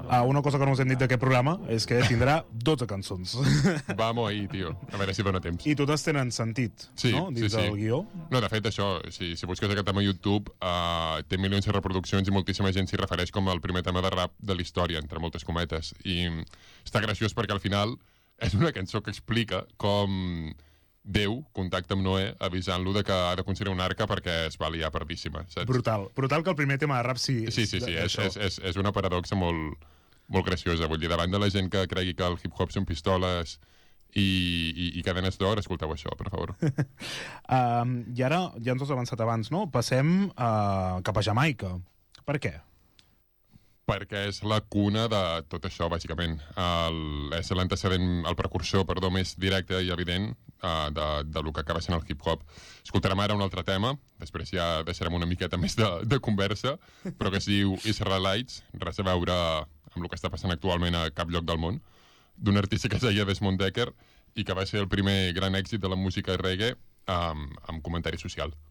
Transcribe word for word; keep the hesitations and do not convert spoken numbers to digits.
Uh, una cosa que no us hem dit d'aquest programa és que tindrà dotze cançons. Vamos ahí, tio. A veure si dona temps. I totes tenen sentit, sí, no? Dins sí, sí. del guió. No, de fet, això, si, si busques aquest tema a YouTube, uh, té milions de reproduccions i moltíssima gent s'hi refereix com el primer tema de rap de la història, entre moltes cometes. I està graciós perquè al final és una cançó que explica com Déu contacta amb Noé avisant-lo de que ha de construir una arca perquè es va liar perdíssima, saps? Brutal. Brutal que el primer tema de rap sí... Sí, sí, sí, és, és, és, és una paradoxa molt, molt graciosa. Vull dir, davant de la gent que cregui que el hip-hop són pistoles i, i, i cadenes d'or, escolteu això, per favor. um, I ara, ja ens ho has avançat abans, no? Passem uh, cap a Jamaica. Per què? Perquè és la cuna de tot això, bàsicament. El, és l'antecedent, el precursor, perdó, més directe i evident uh, de, de lo que acaba sent el hip-hop. Escoltarem ara un altre tema, després ja deixarem una miqueta més de, de conversa, però que es diu Israelites, res a veure amb el que està passant actualment a cap lloc del món, d'un artista que es deia Desmond Dekker i que va ser el primer gran èxit de la música reggae amb, amb comentari social.